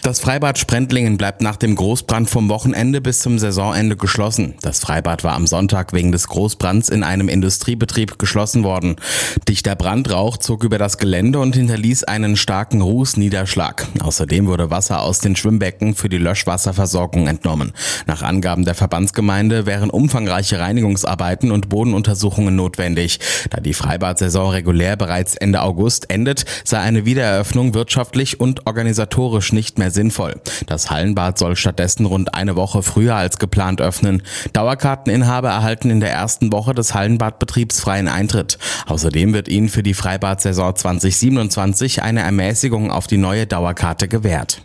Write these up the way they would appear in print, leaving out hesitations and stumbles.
Das Freibad Sprendlingen bleibt nach dem Großbrand vom Wochenende bis zum Saisonende geschlossen. Das Freibad war am Sonntag wegen des Großbrands in einem Industriebetrieb geschlossen worden. Dichter Brandrauch zog über das Gelände und hinterließ einen starken Rußniederschlag. Außerdem wurde Wasser aus den Schwimmbecken für die Löschwasserversorgung entnommen. Nach Angaben der Verbandsgemeinde wären umfangreiche Reinigungsarbeiten und Bodenuntersuchungen notwendig. Da die Freibad-Saison regulär bereits Ende August endet, sei eine Wiedereröffnung wirtschaftlich und organisatorisch nicht mehr sinnvoll. Das Hallenbad soll stattdessen rund eine Woche früher als geplant öffnen. Dauerkarteninhaber erhalten in der ersten Woche des Hallenbadbetriebs freien Eintritt. Außerdem wird ihnen für die Freibad-Saison 2027 eine Ermäßigung auf die neue Dauerkarte gewährt.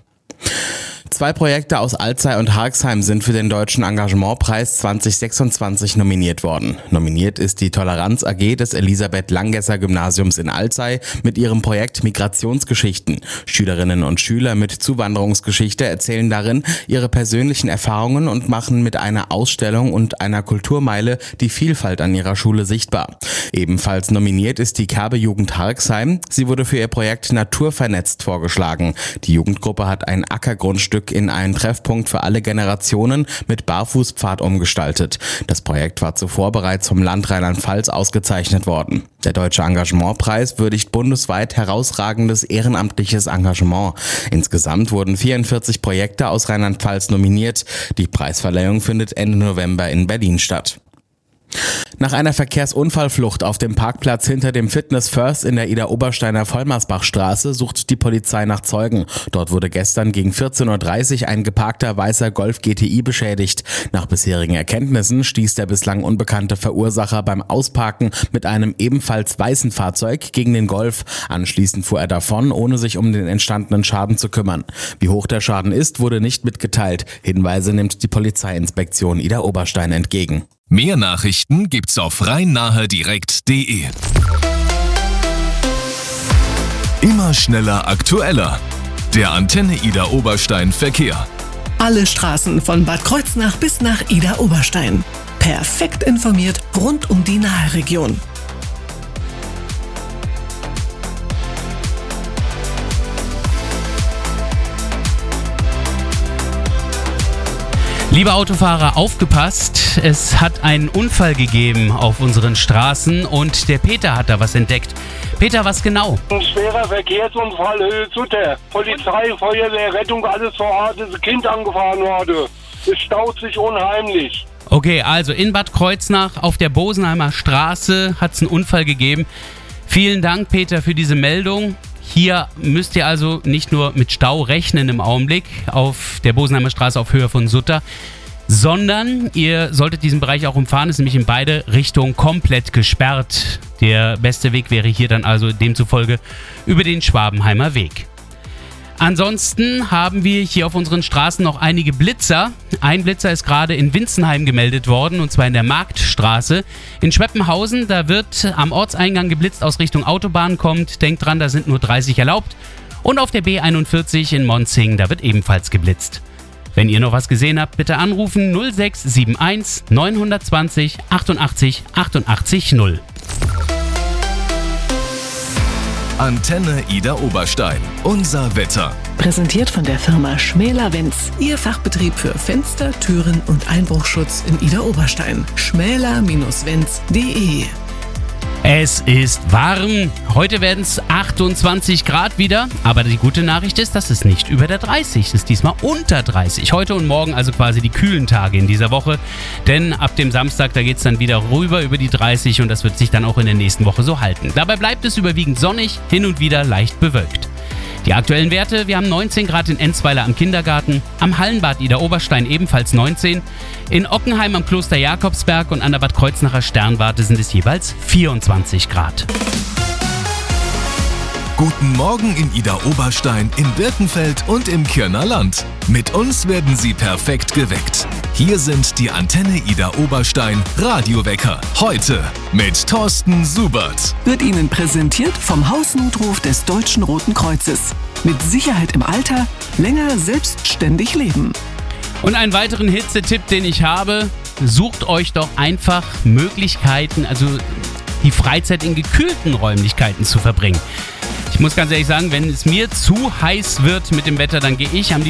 2 Projekte aus Alzey und Harxheim sind für den Deutschen Engagementpreis 2026 nominiert worden. Nominiert ist die Toleranz AG des Elisabeth-Langesser-Gymnasiums in Alzey mit ihrem Projekt Migrationsgeschichten. Schülerinnen und Schüler mit Zuwanderungsgeschichte erzählen darin ihre persönlichen Erfahrungen und machen mit einer Ausstellung und einer Kulturmeile die Vielfalt an ihrer Schule sichtbar. Ebenfalls nominiert ist die Kerbe-Jugend Harxheim. Sie wurde für ihr Projekt Naturvernetzt vorgeschlagen. Die Jugendgruppe hat ein Ackergrundstück in einen Treffpunkt für alle Generationen mit Barfußpfad umgestaltet. Das Projekt war zuvor bereits vom Land Rheinland-Pfalz ausgezeichnet worden. Der Deutsche Engagementpreis würdigt bundesweit herausragendes ehrenamtliches Engagement. Insgesamt wurden 44 Projekte aus Rheinland-Pfalz nominiert. Die Preisverleihung findet Ende November in Berlin statt. Nach einer Verkehrsunfallflucht auf dem Parkplatz hinter dem Fitness First in der Idar-Obersteiner Vollmersbachstraße sucht die Polizei nach Zeugen. Dort wurde gestern gegen 14.30 Uhr ein geparkter weißer Golf GTI beschädigt. Nach bisherigen Erkenntnissen stieß der bislang unbekannte Verursacher beim Ausparken mit einem ebenfalls weißen Fahrzeug gegen den Golf. Anschließend fuhr er davon, ohne sich um den entstandenen Schaden zu kümmern. Wie hoch der Schaden ist, wurde nicht mitgeteilt. Hinweise nimmt die Polizeiinspektion Idar-Oberstein entgegen. Mehr Nachrichten gibt's auf rhein-nahe-direkt.de. Immer schneller, aktueller. Der Antenne Idar-Oberstein Verkehr. Alle Straßen von Bad Kreuznach bis nach Idar-Oberstein. Perfekt informiert rund um die Naheregion. Liebe Autofahrer, aufgepasst! Es hat einen Unfall gegeben auf unseren Straßen und der Peter hat da was entdeckt. Peter, was genau? Ein schwerer Verkehrsunfall, Höhe Sutter. Polizei, Feuerwehr, Rettung, alles vor Ort, ist ein Kind angefahren worden. Es staut sich unheimlich. Okay, also in Bad Kreuznach auf der Bosenheimer Straße hat es einen Unfall gegeben. Vielen Dank, Peter, für diese Meldung. Hier müsst ihr also nicht nur mit Stau rechnen im Augenblick auf der Bosenheimer Straße auf Höhe von Sutter, sondern ihr solltet diesen Bereich auch umfahren. Es ist nämlich in beide Richtungen komplett gesperrt. Der beste Weg wäre hier dann also demzufolge über den Schwabenheimer Weg. Ansonsten haben wir hier auf unseren Straßen noch einige Blitzer. Ein Blitzer ist gerade in Winzenheim gemeldet worden, und zwar in der Marktstraße. In Schweppenhausen, da wird am Ortseingang geblitzt aus Richtung Autobahn kommt. Denkt dran, da sind nur 30 erlaubt. Und auf der B41 in Monzing, da wird ebenfalls geblitzt. Wenn ihr noch was gesehen habt, bitte anrufen 0671 920 88 88 0. Antenne Idar-Oberstein. Unser Wetter. Präsentiert von der Firma Schmäler-Wenz. Ihr Fachbetrieb für Fenster, Türen und Einbruchschutz in Idar-Oberstein. schmäler-wenz.de. Es ist warm. Heute werden es 28 Grad wieder. Aber die gute Nachricht ist, dass es nicht über der 30. Es ist diesmal unter 30. Heute und morgen also quasi die kühlen Tage in dieser Woche. Denn ab dem Samstag, da geht es dann wieder rüber über die 30 und das wird sich dann auch in der nächsten Woche so halten. Dabei bleibt es überwiegend sonnig, hin und wieder leicht bewölkt. Die aktuellen Werte: wir haben 19 Grad in Enzweiler am Kindergarten, am Hallenbad Idar-Oberstein ebenfalls 19, in Ockenheim am Kloster Jakobsberg und an der Bad Kreuznacher Sternwarte sind es jeweils 24 Grad. Guten Morgen in Idar-Oberstein, in Birkenfeld und im Kirner Land. Mit uns werden Sie perfekt geweckt. Hier sind die Antenne Idar-Oberstein Radiowecker. Heute mit Thorsten Subert. Wird Ihnen präsentiert vom Hausnotruf des Deutschen Roten Kreuzes. Mit Sicherheit im Alter, länger selbstständig leben. Und einen weiteren Hitzetipp, den ich habe: sucht euch doch einfach Möglichkeiten, also die Freizeit in gekühlten Räumlichkeiten zu verbringen. Ich muss ganz ehrlich sagen, wenn es mir zu heiß wird mit dem Wetter, dann gehe ich am